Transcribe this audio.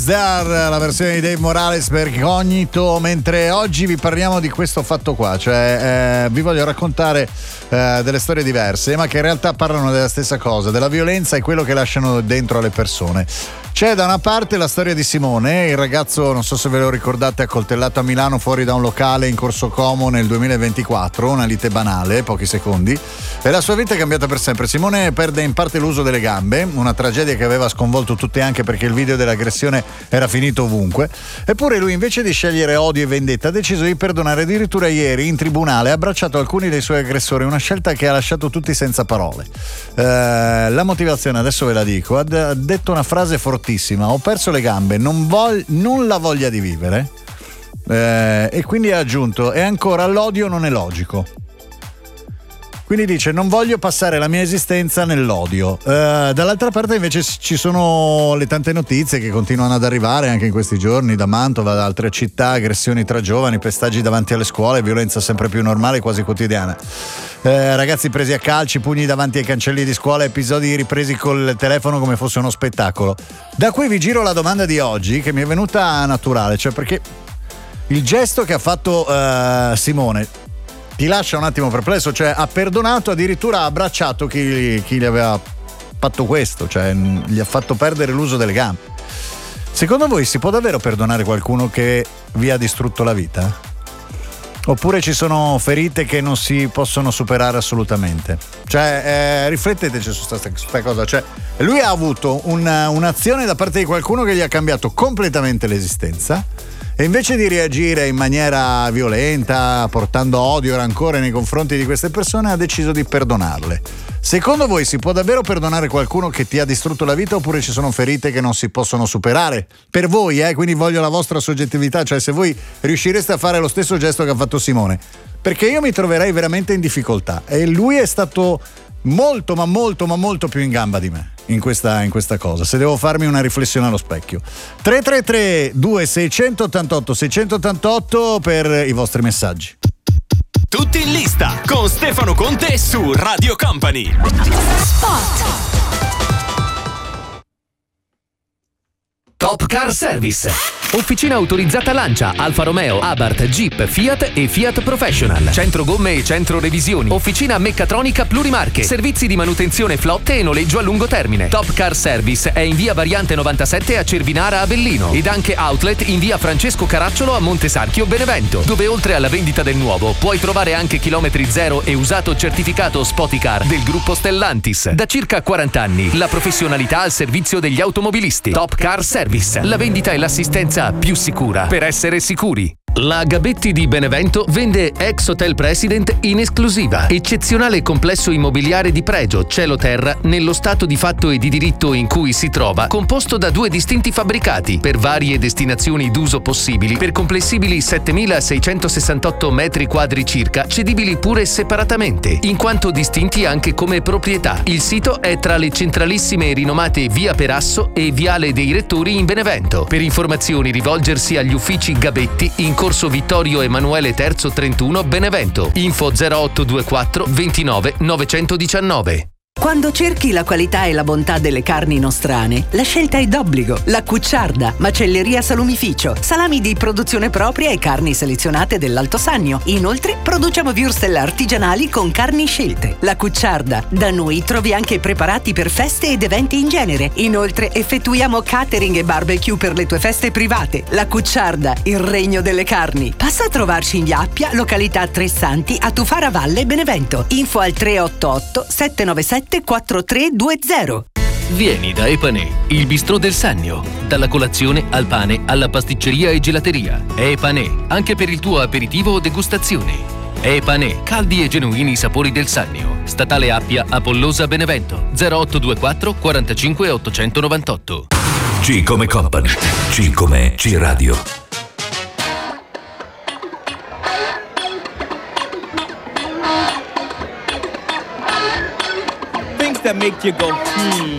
There, la versione di Dave Morales per Cognito, mentre oggi vi parliamo di questo fatto qua, cioè vi voglio raccontare delle storie diverse, ma che in realtà parlano della stessa cosa, della violenza e quello che lasciano dentro alle persone. C'è da una parte la storia di Simone, il ragazzo, non so se ve lo ricordate, accoltellato a Milano fuori da un locale in Corso Como nel 2024, una lite banale, pochi secondi, e la sua vita è cambiata per sempre. Simone perde in parte l'uso delle gambe, una tragedia che aveva sconvolto tutti anche perché il video dell'aggressione era finito ovunque, eppure lui invece di scegliere odio e vendetta ha deciso di perdonare. Addirittura ieri in tribunale ha abbracciato alcuni dei suoi aggressori, una scelta che ha lasciato tutti senza parole. La motivazione adesso ve la dico, ha detto una frase fortissima: ho perso le gambe, non la voglia di vivere, e quindi ha aggiunto, e ancora l'odio non è logico. Quindi dice, non voglio passare la mia esistenza nell'odio. Dall'altra parte invece ci sono le tante notizie che continuano ad arrivare anche in questi giorni da Mantova, da altre città, aggressioni tra giovani, pestaggi davanti alle scuole, violenza sempre più normale, quasi quotidiana. Ragazzi presi a calci, pugni davanti ai cancelli di scuola, episodi ripresi col telefono come fosse uno spettacolo. Da qui vi giro la domanda di oggi che mi è venuta naturale, cioè perché il gesto che ha fatto Simone ti lascia un attimo perplesso, cioè ha perdonato, addirittura ha abbracciato chi gli aveva fatto questo, cioè gli ha fatto perdere l'uso delle gambe. Secondo voi si può davvero perdonare qualcuno che vi ha distrutto la vita? Oppure ci sono ferite che non si possono superare assolutamente? Cioè rifletteteci su questa cosa, cioè lui ha avuto un'azione da parte di qualcuno che gli ha cambiato completamente l'esistenza, e invece di reagire in maniera violenta, portando odio e rancore nei confronti di queste persone, ha deciso di perdonarle. Secondo voi si può davvero perdonare qualcuno che ti ha distrutto la vita, oppure ci sono ferite che non si possono superare? Per voi, quindi voglio la vostra soggettività, cioè se voi riuscireste a fare lo stesso gesto che ha fatto Simone, perché io mi troverei veramente in difficoltà, e lui è stato molto più in gamba di me in questa cosa, se devo farmi una riflessione allo specchio. 333 2688 688 per i vostri messaggi. Tutti in lista con Stefano Conte su Radio Company. Spot. Top Car Service. Officina autorizzata Lancia, Alfa Romeo, Abarth, Jeep, Fiat e Fiat Professional. Centro gomme e centro revisioni. Officina meccatronica plurimarche. Servizi di manutenzione flotte e noleggio a lungo termine. Top Car Service è in via Variante 97 a Cervinara, Avellino, ed anche outlet in via Francesco Caracciolo a Montesarchio, Benevento, dove oltre alla vendita del nuovo puoi trovare anche chilometri zero e usato certificato Spoticar del gruppo Stellantis. Da circa 40 anni la professionalità al servizio degli automobilisti. Top Car Service, la vendita e l'assistenza più sicura per essere sicuri. La Gabetti di Benevento vende ex Hotel President in esclusiva. Eccezionale complesso immobiliare di pregio, cielo terra, nello stato di fatto e di diritto in cui si trova, composto da 2 distinti fabbricati, per varie destinazioni d'uso possibili, per complessibili 7.668 metri quadri circa, cedibili pure separatamente, in quanto distinti anche come proprietà. Il sito è tra le centralissime e rinomate Via Perasso e Viale dei Rettori in Benevento. Per informazioni rivolgersi agli uffici Gabetti in Corso Vittorio Emanuele III 31 Benevento. Info 0824 29 919. Quando cerchi la qualità e la bontà delle carni nostrane, la scelta è d'obbligo. La Cucciarda, macelleria salumificio, salami di produzione propria e carni selezionate dell'Alto Sannio. Inoltre, produciamo würstel artigianali con carni scelte. La Cucciarda, da noi trovi anche preparati per feste ed eventi in genere. Inoltre, effettuiamo catering e barbecue per le tue feste private. La Cucciarda, il regno delle carni. Passa a trovarci in via Appia, località Tre Santi, a Tufara Valle, Benevento. Info al 388 797 4320. Vieni da Epanè, il bistrò del Sannio. Dalla colazione al pane alla pasticceria e gelateria. Epanè, anche per il tuo aperitivo o degustazione. Epanè, caldi e genuini sapori del Sannio. Statale Appia, Apollosa, Benevento. 0824 45 898. C come Company, C come C-Radio. That make you go,